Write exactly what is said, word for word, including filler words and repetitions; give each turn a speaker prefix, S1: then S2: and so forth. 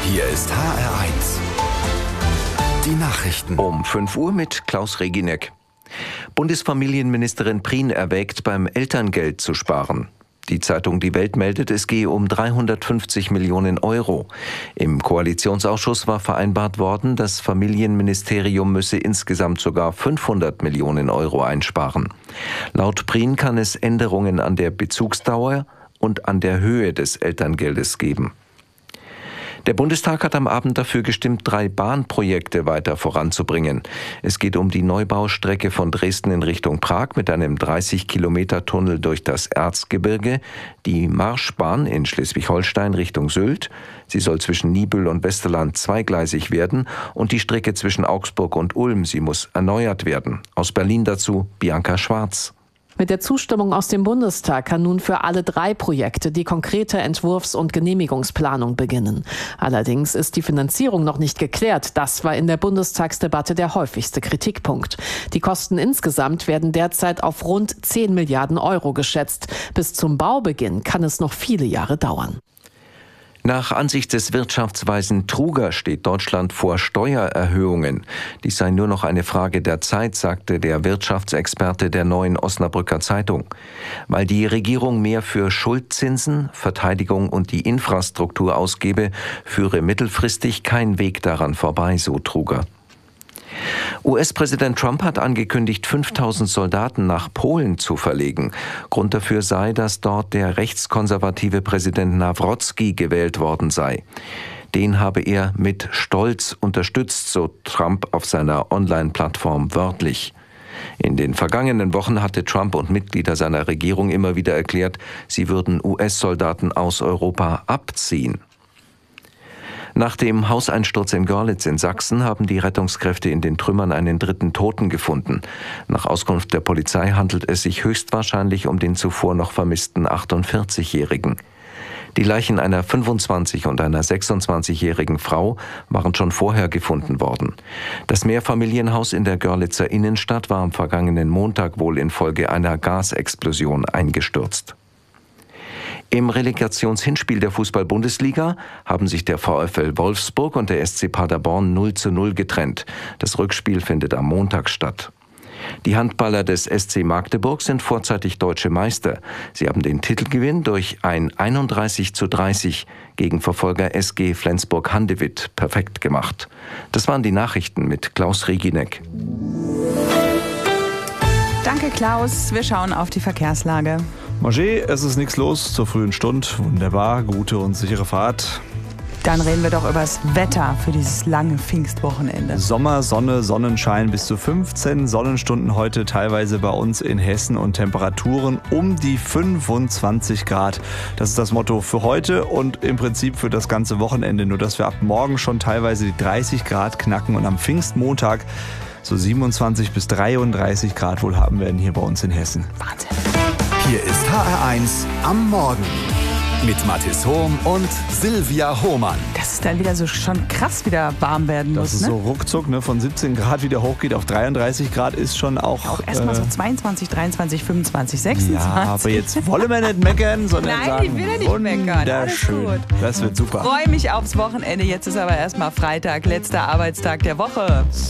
S1: Hier ist H R eins. Die Nachrichten.
S2: Um fünf Uhr mit Klaus Reginek. Bundesfamilienministerin Prien erwägt, beim Elterngeld zu sparen. Die Zeitung Die Welt meldet, es gehe um dreihundertfünfzig Millionen Euro. Im Koalitionsausschuss war vereinbart worden, das Familienministerium müsse insgesamt sogar fünfhundert Millionen Euro einsparen. Laut Prien kann es Änderungen an der Bezugsdauer und an der Höhe des Elterngeldes geben. Der Bundestag hat am Abend dafür gestimmt, drei Bahnprojekte weiter voranzubringen. Es geht um die Neubaustrecke von Dresden in Richtung Prag mit einem dreißig Kilometer Tunnel durch das Erzgebirge, die Marschbahn in Schleswig-Holstein Richtung Sylt. Sie soll zwischen Niebüll und Westerland zweigleisig werden und die Strecke zwischen Augsburg und Ulm, sie muss erneuert werden. Aus Berlin dazu Bianca Schwarz.
S3: Mit der Zustimmung aus dem Bundestag kann nun für alle drei Projekte die konkrete Entwurfs- und Genehmigungsplanung beginnen. Allerdings ist die Finanzierung noch nicht geklärt. Das war in der Bundestagsdebatte der häufigste Kritikpunkt. Die Kosten insgesamt werden derzeit auf rund zehn Milliarden Euro geschätzt. Bis zum Baubeginn kann es noch viele Jahre dauern.
S2: Nach Ansicht des Wirtschaftsweisen Truger steht Deutschland vor Steuererhöhungen. Dies sei nur noch eine Frage der Zeit, sagte der Wirtschaftsexperte der Neuen Osnabrücker Zeitung. Weil die Regierung mehr für Schuldzinsen, Verteidigung und die Infrastruktur ausgebe, führe mittelfristig kein Weg daran vorbei, so Truger. U S-Präsident Trump hat angekündigt, fünftausend Soldaten nach Polen zu verlegen. Grund dafür sei, dass dort der rechtskonservative Präsident Nawrocki gewählt worden sei. Den habe er mit Stolz unterstützt, so Trump auf seiner Online-Plattform wörtlich. In den vergangenen Wochen hatte Trump und Mitglieder seiner Regierung immer wieder erklärt, sie würden U S-Soldaten aus Europa abziehen. Nach dem Hauseinsturz in Görlitz in Sachsen haben die Rettungskräfte in den Trümmern einen dritten Toten gefunden. Nach Auskunft der Polizei handelt es sich höchstwahrscheinlich um den zuvor noch vermissten achtundvierzigjährigen. Die Leichen einer fünfundzwanzig- und einer sechsundzwanzigjährigen Frau waren schon vorher gefunden worden. Das Mehrfamilienhaus in der Görlitzer Innenstadt war am vergangenen Montag wohl infolge einer Gasexplosion eingestürzt. Im Relegationshinspiel der Fußball-Bundesliga haben sich der VfL Wolfsburg und der S C Paderborn null zu null getrennt. Das Rückspiel findet am Montag statt. Die Handballer des S C Magdeburg sind vorzeitig deutsche Meister. Sie haben den Titelgewinn durch ein einunddreißig zu dreißig gegen Verfolger S G Flensburg-Handewitt perfekt gemacht. Das waren die Nachrichten mit Klaus Reginek.
S4: Danke, Klaus. Wir schauen auf die Verkehrslage.
S5: Manger, es ist nichts los zur frühen Stunde. Wunderbar, gute und sichere Fahrt.
S4: Dann reden wir doch über das Wetter für dieses lange Pfingstwochenende.
S5: Sommer, Sonne, Sonnenschein, bis zu fünfzehn Sonnenstunden heute teilweise bei uns in Hessen und Temperaturen um die fünfundzwanzig Grad. Das ist das Motto für heute und im Prinzip für das ganze Wochenende. Nur dass wir ab morgen schon teilweise die dreißig Grad knacken und am Pfingstmontag so siebenundzwanzig bis dreiunddreißig Grad wohl haben werden hier bei uns in Hessen.
S4: Wahnsinn.
S1: Hier ist H R eins am Morgen mit Mathis Hohm und Silvia Hohmann.
S4: Dass es dann wieder so schon krass wieder warm werden muss.
S5: Dass es
S4: ne?
S5: so ruckzuck ne, von siebzehn Grad wieder hochgeht auf dreiunddreißig Grad ist schon auch...
S4: Auch erstmal
S5: äh,
S4: so zweiundzwanzig, dreiundzwanzig, fünfundzwanzig, sechsundzwanzig.
S5: Ja, aber jetzt wollen wir nicht meckern, sondern
S4: Nein,
S5: sagen,
S4: ich will ja nicht meckern. Alles
S5: wunderschön.
S4: gut.
S5: Das wird super.
S4: Ich freue mich aufs Wochenende. Jetzt ist aber erstmal Freitag, letzter Arbeitstag der Woche.